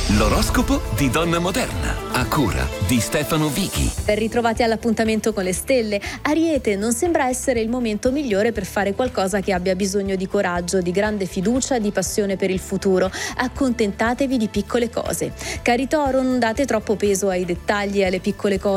L'oroscopo di Donna Moderna, a cura di Stefano Vichi. Ben ritrovati all'appuntamento con le stelle. Ariete, non sembra essere il momento migliore per fare qualcosa che abbia bisogno di coraggio, di grande fiducia, di passione per il futuro. Accontentatevi di piccole cose. Cari Toro, non date troppo peso ai dettagli e alle piccole cose